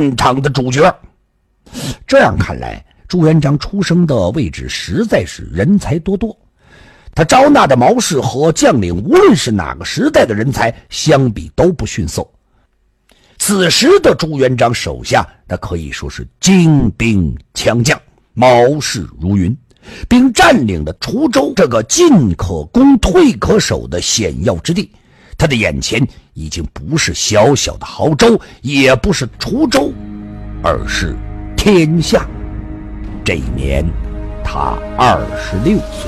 战场的主角。这样看来，朱元璋出生的位置实在是人才多多，他招纳的谋士和将领，无论是哪个时代的人才，相比都不逊色。此时的朱元璋手下，那可以说是精兵强将，谋士如云，并占领了滁州这个进可攻退可守的险要之地。他的眼前已经不是小小的亳州，也不是滁州，而是天下。这一年他26岁。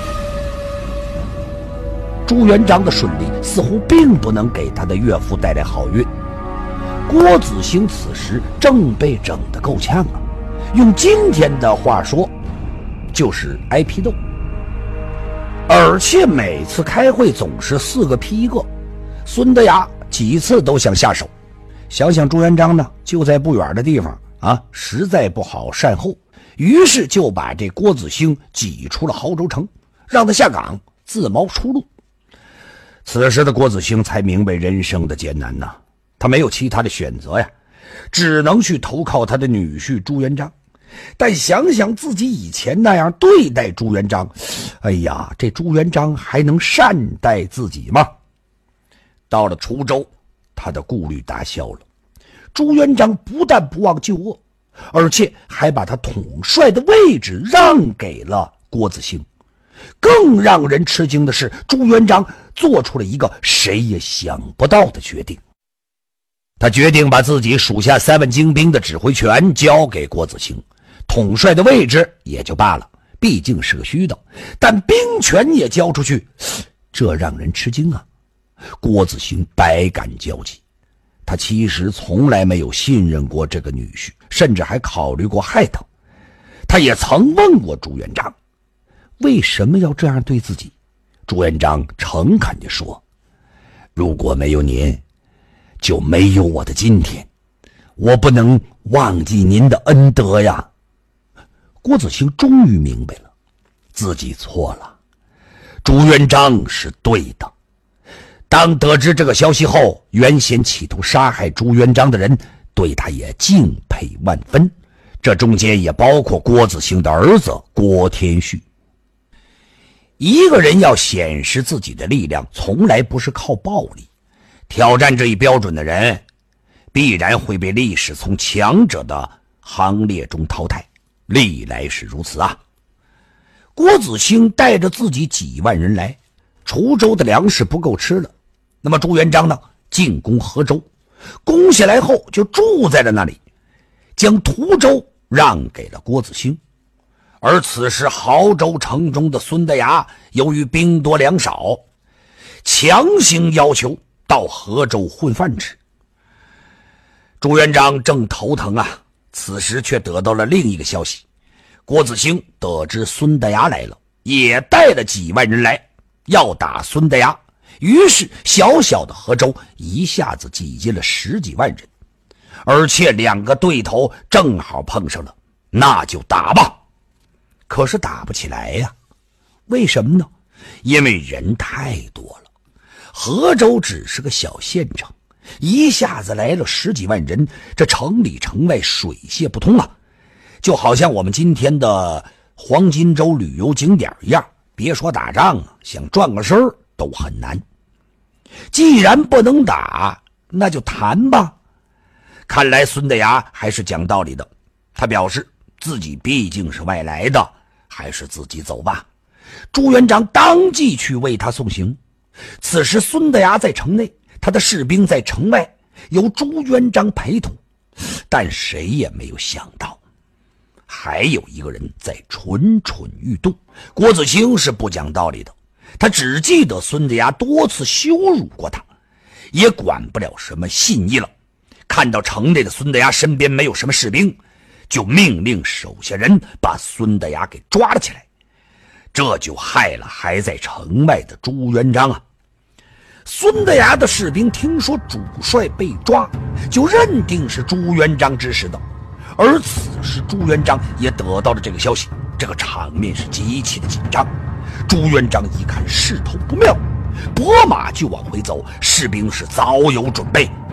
朱元璋的顺利似乎并不能给他的岳父带来好运。郭子兴此时正被整得够呛啊，用今天的话说就是挨批斗，而且每次开会总是4个批1个。孙德雅几次都想下手，想想朱元璋呢就在不远的地方啊，实在不好善后，于是就把这郭子兴挤出了亳州城，让他下岗自谋出路。此时的郭子兴才明白人生的艰难呐，他没有其他的选择呀，只能去投靠他的女婿朱元璋。但想想自己以前那样对待朱元璋，哎呀，这朱元璋还能善待自己吗？到了滁州，他的顾虑打消了。朱元璋不但不忘旧恶，而且还把他统帅的位置让给了郭子兴。更让人吃惊的是，朱元璋做出了一个谁也想不到的决定。他决定把自己属下3万精兵的指挥权交给郭子兴，统帅的位置也就罢了，毕竟是个虚的，但兵权也交出去，这让人吃惊啊。郭子兴百感交集，他其实从来没有信任过这个女婿，甚至还考虑过害他。他也曾问过朱元璋，为什么要这样对自己？朱元璋诚恳地说，如果没有您，就没有我的今天，我不能忘记您的恩德呀。郭子兴终于明白了，自己错了，朱元璋是对的。当得知这个消息后，原先企图杀害朱元璋的人对他也敬佩万分，这中间也包括郭子兴的儿子郭天旭。一个人要显示自己的力量，从来不是靠暴力，挑战这一标准的人必然会被历史从强者的行列中淘汰，历来是如此啊。郭子兴带着自己几万人来，滁州的粮食不够吃了，那么朱元璋呢，进攻河州，攻下来后就住在了那里，将滁州让给了郭子兴。而此时亳州城中的孙德雅由于兵多粮少，强行要求到河州混饭吃。朱元璋正头疼啊，此时却得到了另一个消息，郭子兴得知孙德雅来了，也带了几万人来要打孙德雅。于是小小的河州一下子挤进了10几万人，而且2个对头正好碰上了，那就打吧。可是打不起来呀，为什么呢？因为人太多了，河州只是个小县城，一下子来了10几万人，这城里城外水泄不通啊，就好像我们今天的黄金周旅游景点一样，别说打仗啊，想转个身都很难。既然不能打，那就谈吧。看来孙德雅还是讲道理的，他表示自己毕竟是外来的，还是自己走吧。朱元璋当即去为他送行。此时孙德雅在城内，他的士兵在城外，由朱元璋陪同。但谁也没有想到，还有一个人在蠢蠢欲动。郭子兴是不讲道理的，他只记得孙德雅多次羞辱过他，也管不了什么信义了。看到城内的孙德雅身边没有什么士兵，就命令手下人把孙德雅给抓了起来，这就害了还在城外的朱元璋啊。孙德雅的士兵听说主帅被抓，就认定是朱元璋指使的，而此时朱元璋也得到了这个消息，这个场面是极其的紧张。朱元璋一看势头不妙，拨马就往回走，士兵是早有准备，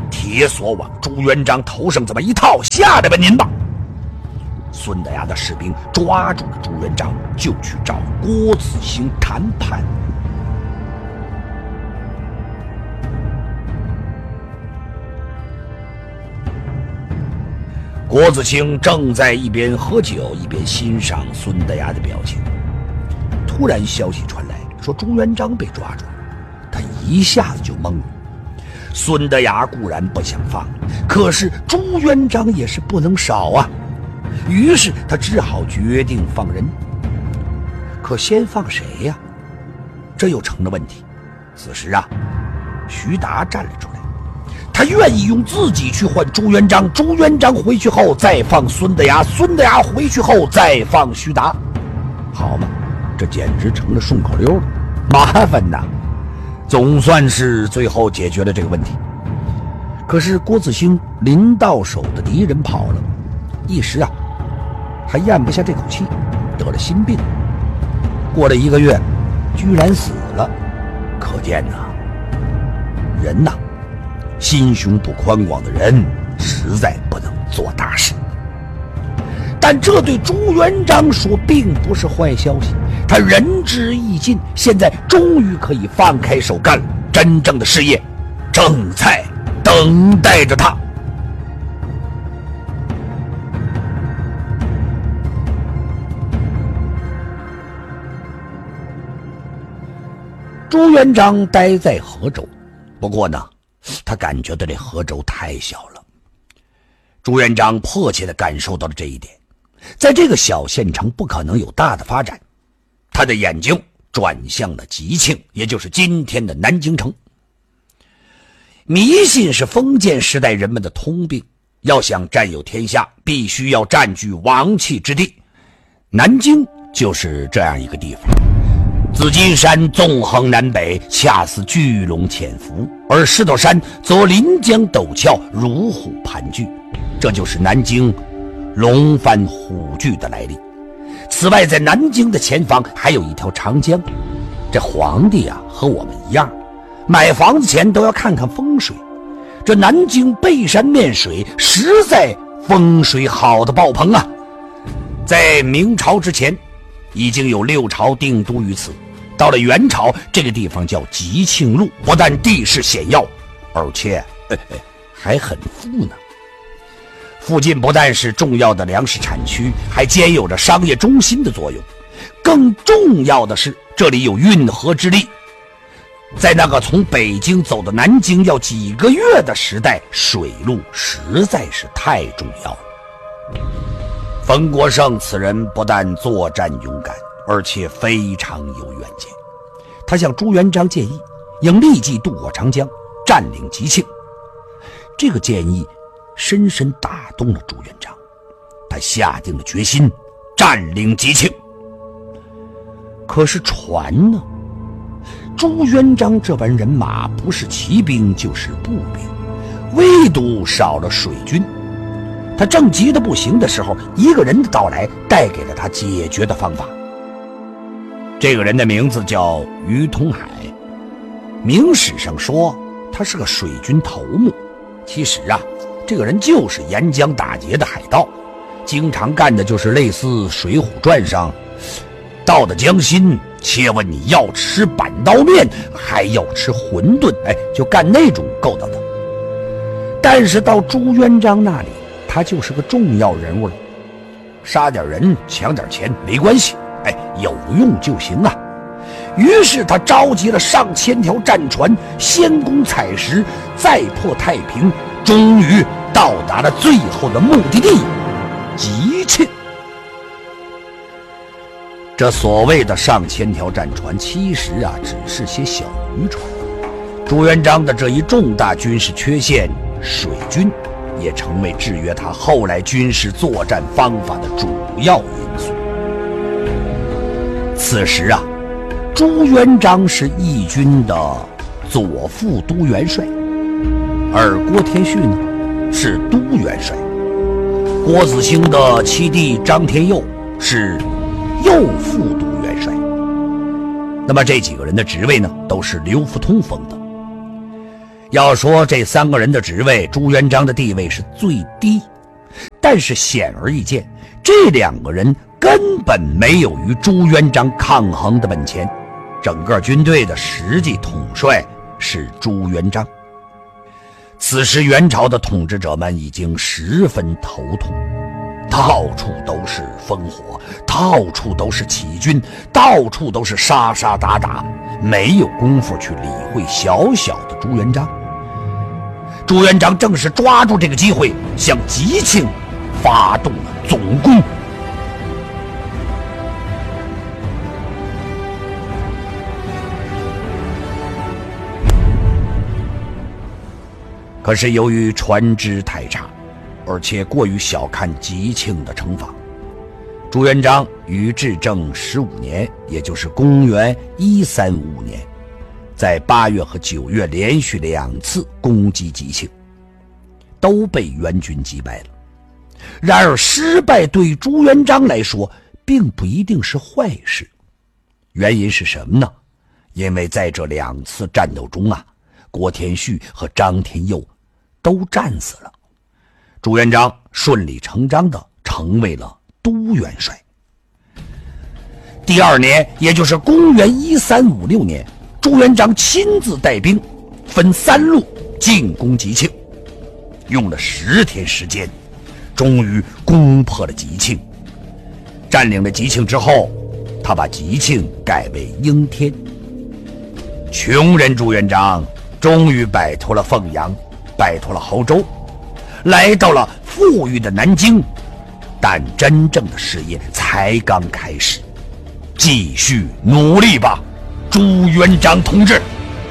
铁索往朱元璋头上这么一套，下来吧您吧。孙德崖的士兵抓住了朱元璋，就去找郭子兴谈判。郭子兴正在一边喝酒一边欣赏孙德崖的表情，突然消息传来，说朱元璋被抓住了，他一下子就懵了。孙德崖固然不想放，可是朱元璋也是不能少啊，于是他只好决定放人。可先放谁呀？这又成了问题。此时啊，徐达站了出来，他愿意用自己去换朱元璋，朱元璋回去后再放孙德崖，孙德崖回去后再放徐达。好嘛，这简直成了顺口溜了，麻烦呐！总算是最后解决了这个问题。可是郭子兴临到手的敌人跑了，一时啊还咽不下这口气，得了心病。过了1个月，居然死了。可见呐，人呐，心胸不宽广的人实在不能做大事。但这对朱元璋说并不是坏消息，他仁至义尽，现在终于可以放开手干了，真正的事业正在等待着他。朱元璋待在河州，不过呢，他感觉到这河州太小了。朱元璋迫切地感受到了这一点，在这个小县城不可能有大的发展，他的眼睛转向了吉庆，也就是今天的南京城。迷信是封建时代人们的通病，要想占有天下，必须要占据王气之地。南京就是这样一个地方。紫金山纵横南北，恰似巨龙潜伏，而石头山则临江陡峭，如虎盘踞，这就是南京龙翻虎踞的来历。此外，在南京的前方还有一条长江。这皇帝啊，和我们一样，买房子前都要看看风水。这南京背山面水，实在风水好的爆棚啊！在明朝之前，已经有6朝定都于此。到了元朝，这个地方叫吉庆路，不但地势险要，而且还很富呢。附近不但是重要的粮食产区，还兼有着商业中心的作用。更重要的是，这里有运河之利。在那个从北京走到南京要几个月的时代，水路实在是太重要了。冯国胜此人不但作战勇敢，而且非常有远见。他向朱元璋建议，应立即渡过长江，占领吉庆。这个建议深深打动了朱元璋，他下定了决心占领吉庆。可是船呢？朱元璋这班人马不是骑兵就是步兵，唯独少了水军。他正急得不行的时候，一个人的到来带给了他解决的方法。这个人的名字叫于通海，明史上说他是个水军头目，其实啊，这个人就是沿江打劫的海盗，经常干的就是类似《水浒传》上到了江心，切问你要吃板刀面还要吃馄饨，就干那种勾当的。但是到朱元璋那里，他就是个重要人物了，杀点人抢点钱没关系，有用就行啊。于是他召集了上千条战船，先攻采石，再破太平，终于到达了最后的目的地吉庆。这所谓的上千条战船，其实啊只是些小渔船。朱元璋的这一重大军事缺陷，水军，也成为制约他后来军事作战方法的主要因素。此时啊，朱元璋是义军的左副都元帅，而郭天旭呢是都元帅。郭子兴的七弟张天佑是右副都元帅。那么这几个人的职位呢，都是刘福通封的。 要说这3个人的职位，朱元璋的地位是最低，但是显而易见，这2个人根本没有与朱元璋抗衡的本钱。整个军队的实际统帅是朱元璋。此时元朝的统治者们已经十分头痛，到处都是烽火，到处都是起义军，到处都是杀杀打打，没有功夫去理会小小的朱元璋。朱元璋正是抓住这个机会，向吉庆发动了总攻。可是由于船只太差，而且过于小看吉庆的城防，朱元璋于至正15年，也就是公元1355年，在8月和9月连续2次攻击吉庆，都被元军击败了。然而失败对朱元璋来说并不一定是坏事，原因是什么呢？因为在这2次战斗中郭天旭和张天佑都战死了，朱元璋顺理成章地成为了都元帅。第2年，也就是公元1356年，朱元璋亲自带兵分3路进攻吉庆，用了10天时间，终于攻破了吉庆。占领了吉庆之后，他把吉庆改为应天。穷人朱元璋终于摆脱了凤阳，摆脱了亳州，来到了富裕的南京，但真正的事业才刚开始。继续努力吧，朱元璋同志！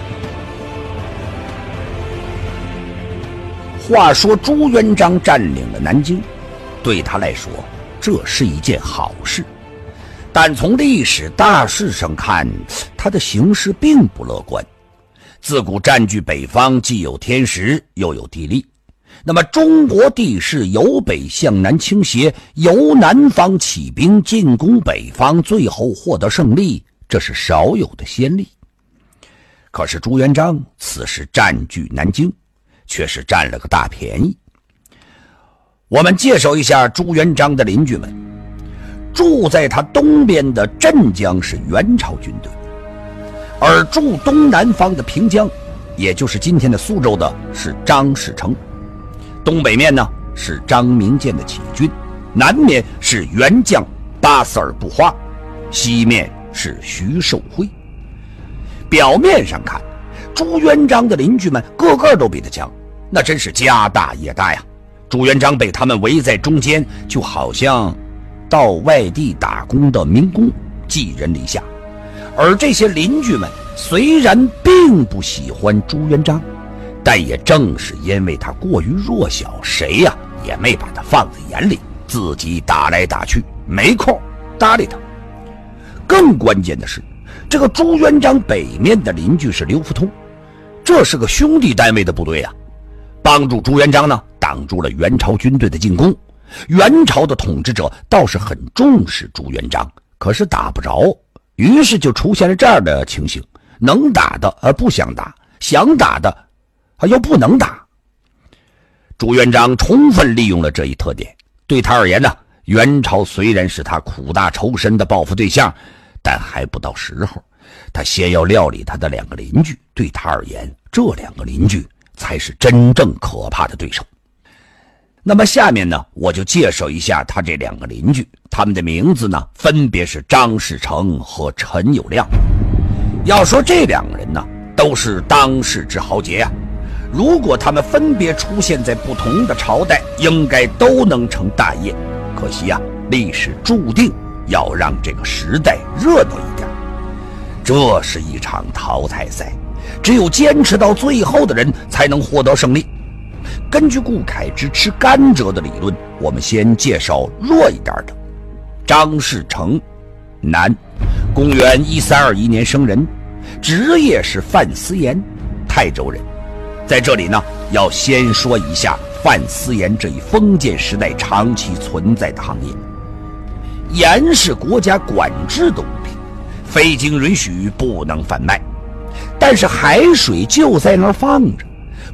话说朱元璋占领了南京，对他来说这是一件好事，但从历史大势上看，他的形势并不乐观。自古占据北方，既有天时又有地利，那么中国地势由北向南倾斜，由南方起兵进攻北方，最后获得胜利，这是少有的先例。可是朱元璋此时占据南京，却是占了个大便宜。我们介绍一下朱元璋的邻居们。住在他东边的镇江是元朝军队，而住东南方的平江，也就是今天的苏州的，是张士诚。东北面呢是张明建的起义军，南面是元将巴斯尔布花，西面是徐寿辉。表面上看，朱元璋的邻居们个个都比他强，那真是家大业大呀。朱元璋被他们围在中间，就好像到外地打工的民工，寄人篱下。而这些邻居们虽然并不喜欢朱元璋，但也正是因为他过于弱小，谁也没把他放在眼里，自己打来打去，没空搭理他。更关键的是，这个朱元璋北面的邻居是刘福通，这是个兄弟单位的部队帮助朱元璋呢挡住了元朝军队的进攻。元朝的统治者倒是很重视朱元璋，可是打不着，于是就出现了这样的情形，能打的不想打，想打的又不能打。朱元璋充分利用了这一特点，对他而言呢，元朝虽然是他苦大仇深的报复对象，但还不到时候，他先要料理他的2个邻居。对他而言，这2个邻居才是真正可怕的对手。那么下面呢，我就介绍一下他这2个邻居，他们的名字呢，分别是张士诚和陈友谅。要说这2个人呢，都是当世之豪杰如果他们分别出现在不同的朝代，应该都能成大业。可惜历史注定要让这个时代热闹一点。这是一场淘汰赛，只有坚持到最后的人才能获得胜利。根据顾恺之吃甘蔗的理论，我们先介绍弱一点的。张士诚，男，公元1321年生人，职业是范思言，泰州人。在这里呢，要先说一下范思言这一封建时代长期存在的行业。盐是国家管制的物品，非经允许不能贩卖，但是海水就在那儿放着，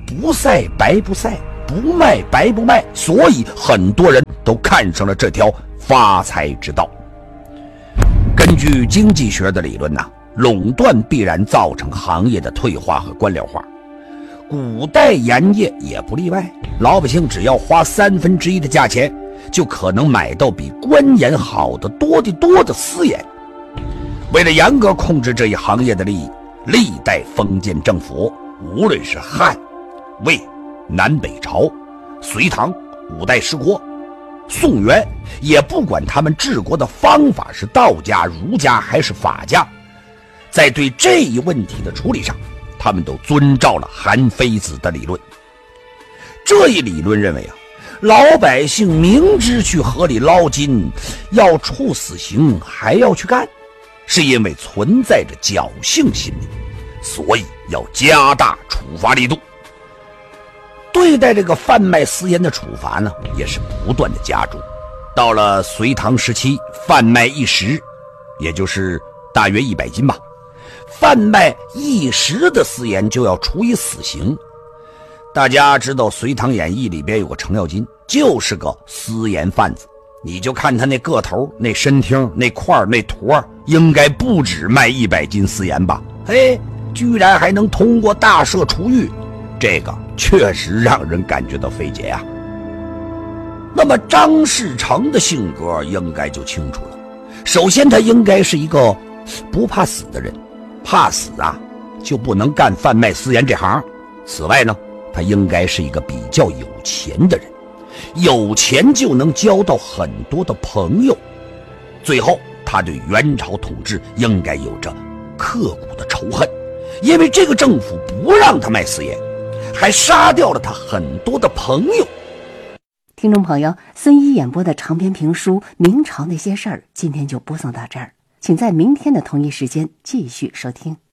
不赛白不赛，不卖白不卖，所以很多人都看上了这条发财之道。根据经济学的理论呢，垄断必然造成行业的退化和官僚化，古代盐业也不例外，老百姓只要花1/3的价钱，就可能买到比官盐好的多得多的私盐。为了严格控制这一行业的利益，历代封建政府，无论是汉、魏、南北朝、隋唐、五代十国、宋元，也不管他们治国的方法是道家、儒家还是法家，在对这一问题的处理上，他们都遵照了韩非子的理论。这一理论认为老百姓明知去河里捞金要处死刑还要去干，是因为存在着侥幸心理，所以要加大处罚力度。对待这个贩卖私盐的处罚呢，也是不断的加重。到了隋唐时期，贩卖1石，也就是大约100斤吧，贩卖1石的私盐就要处以死刑。大家知道《隋唐演义》里边有个程咬金，就是个私盐贩子。你就看他那个头、那身听、那块、那坨，应该不止卖100斤私盐吧？嘿，居然还能通过大赦出狱，这个确实让人感觉到费解呀。那么张士诚的性格应该就清楚了。首先，他应该是一个不怕死的人，怕死就不能干贩卖私盐这行。此外呢，他应该是一个比较有钱的人，有钱就能交到很多的朋友。最后，他对元朝统治应该有着刻骨的仇恨，因为这个政府不让他卖私盐，还杀掉了他很多的朋友。 听众朋友，孙一演播的长篇评书《明朝那些事儿》今天就播送到这儿，请在明天的同一时间继续收听。